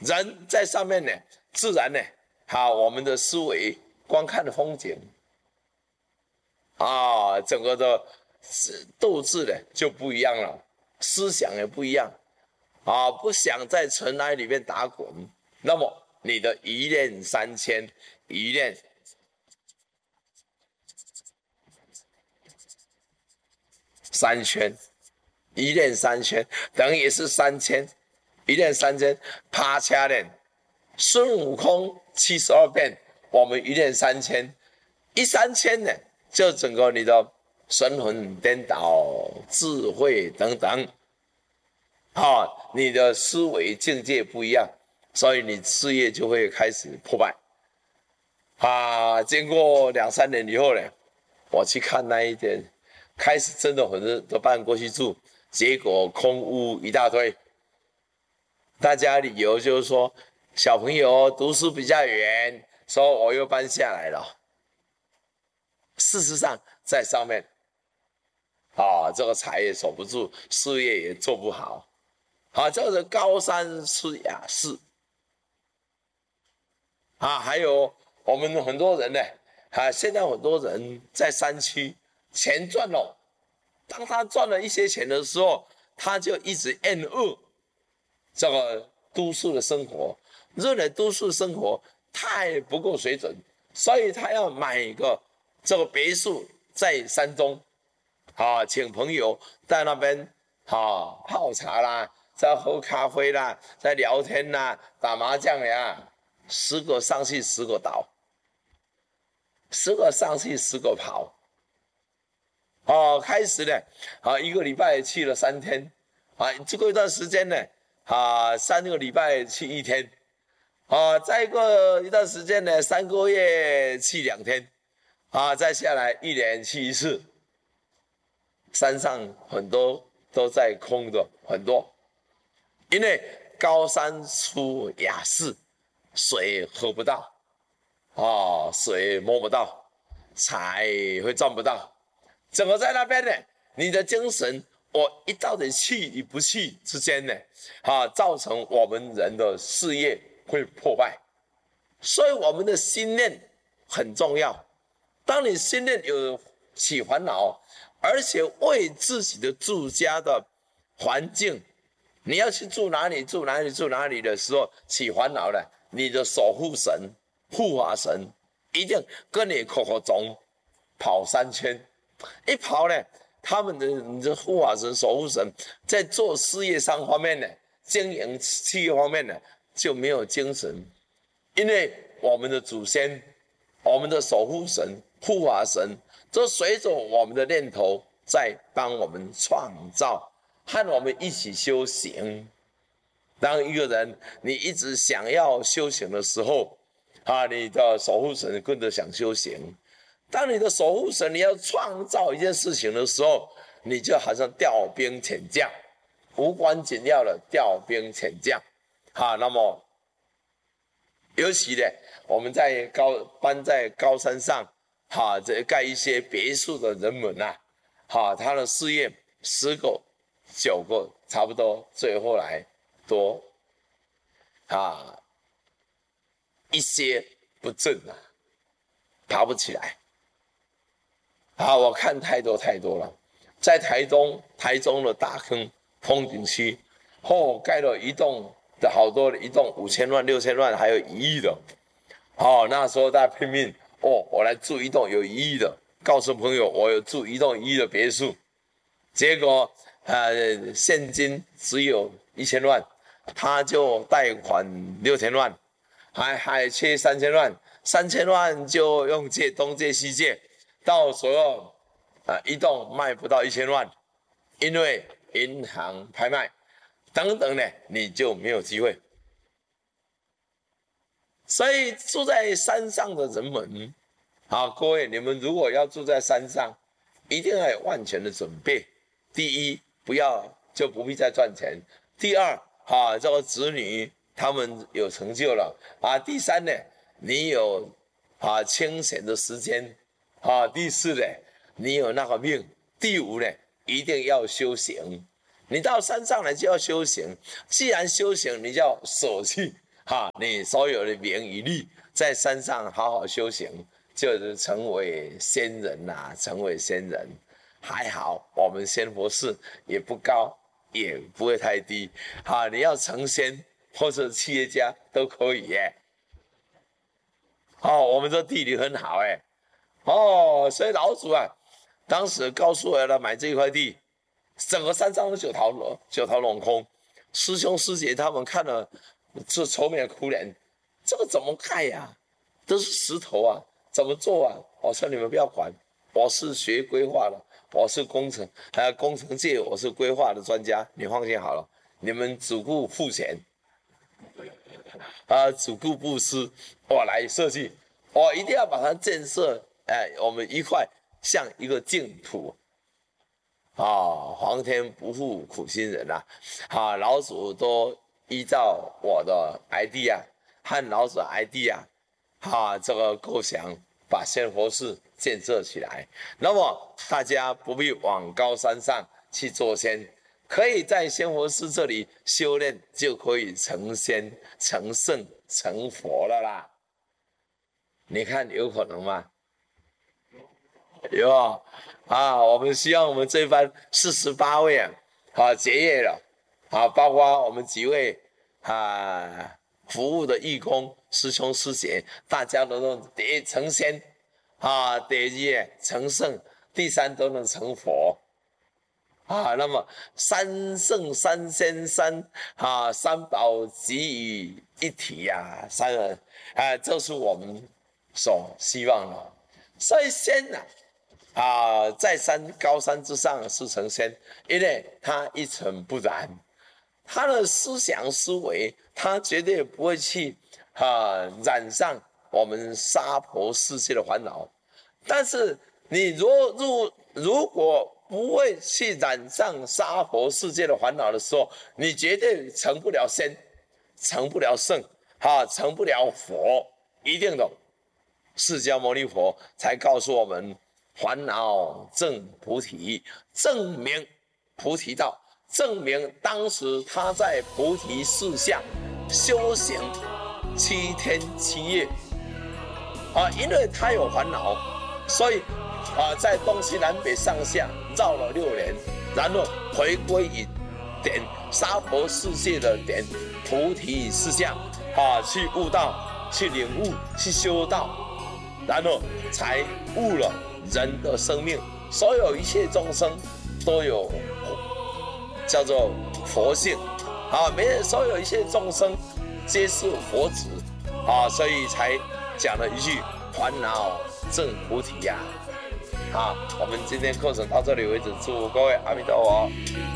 人在上面呢，自然呢，我们的思维、观看的风景，整个的斗志呢就不一样了，思想也不一样，不想在尘埃里面打滚，那么你的一念三千，一念三千，一念三千等于是3000，一念3000，爬掐练。孙悟空72变，我们一念3000，一3000呢，就整个你的神魂颠倒、智慧等等，你的思维境界不一样，所以你事业就会开始破败。经过2、3年以后呢，我去看那一点，开始真的很多都搬过去住，结果空屋一大堆。大家理由就是说，小朋友读书比较远，所以我又搬下来了。事实上，在上面，这个财也守不住，事业也做不好，这个高山吃雅士，还有我们很多人呢，现在很多人在山区，钱赚了，当他赚了一些钱的时候，他就一直厌恶这个都市的生活，认为都市生活太不够水准，所以他要买一个这个别墅在山中，请朋友在那边泡茶啦，在喝咖啡啦，在聊天啦，打麻将呀，10个上去10个倒，10个上去10个跑。开始呢，1个礼拜去了3天，经过一段时间呢，3个礼拜去1天，再过一段时间呢，3个月去2天，再下来1年去1次。山上很多都在空的，很多，因为高山出雅士，水喝不到，水摸不到，财会赚不到，整个在那边呢，你的精神，我一到底去与不去之间呢，造成我们人的事业会破败，所以我们的心念很重要。当你心念有起烦恼，而且为自己的住家的环境，你要去住哪里住哪里住哪里的时候起烦恼了，你的守护神、护法神一定跟你口口中跑3圈，一跑呢，你的护法神、守护神在做事业上方面呢，经营企业方面呢就没有精神，因为我们的祖先、我们的守护神、护法神都随着我们的念头在帮我们创造，和我们一起修行。当一个人你一直想要修行的时候，你的守护神跟着想修行。当你的守护神你要创造一件事情的时候，你就好像调兵遣将，无关紧要的调兵遣将。那么尤其呢，我们搬在高山上，这盖一些别墅的人们他的事业10个9个差不多，最后来多一些不振爬不起来。我看太多了，在台中的大坑风景区，盖了好多的一栋5000万、6000万，还有1亿的。那时候大家拼命我来住一栋有1亿的，告诉朋友我有住一栋1亿的别墅，结果现金只有1000万，他就贷款6000万，还缺3000万，3000万就用东借西借，到时候一栋卖不到1000万，因为银行拍卖等等呢，你就没有机会。所以住在山上的人们，各位，你们如果要住在山上，一定要有万全的准备。第一，不必再赚钱；第二，这个子女他们有成就了第三呢，你有清闲的时间第四呢，你有那个命；第五呢，一定要修行。你到山上来就要修行，既然修行，你就要舍弃你所有的名与利，在山上好好修行，就是成为仙人呐，成为仙人。还好我们仙佛寺也不高，也不会太低，你要成仙或者企业家都可以耶。我们这地理很好哎，所以老祖啊，当时告诉我要买这一块地，整个山上的九桃龙空，师兄师姐他们看了，这愁眉苦脸，这个怎么盖呀？都是石头啊，怎么做啊？我说你们不要管，我是学规划的，我是工程界，我是规划的专家，你放心好了，你们只顾付钱，只顾布施，我来设计，我一定要把它建设，我们一块像一个净土。皇天不负苦心人啊！老祖都依照我的 idea 和老祖的 idea，这个构想，把仙佛寺建设起来。那么大家不必往高山上去做仙，可以在仙佛寺这里修炼，就可以成仙、成圣、成佛了啦。你看有可能吗？有我们希望我们这班48位结业了包括我们几位服务的义工师兄师姐，大家都能成仙第二成圣，第三都能成佛那么三圣三仙三宝集于一体三人这是我们所希望的。所以仙在高山之上是成仙，因为他一尘不染，他的思想思维，他绝对不会去染上我们娑婆世界的烦恼。但是你如果不会去染上娑婆世界的烦恼的时候，你绝对成不了仙，成不了圣成不了佛，一定的。释迦牟尼佛才告诉我们，烦恼证菩提，证明菩提道，证明当时他在菩提树下修行7天7夜因为他有烦恼，所以在东西南北上下绕了6年，然后回归于点娑婆世界的点菩提树下去悟道，去领悟，去修道，然后才悟了人的生命，所有一切众生都有叫做佛性所有一切众生皆是佛子所以才讲了一句烦恼证菩提我们今天课程到这里为止，祝各位阿弥陀佛。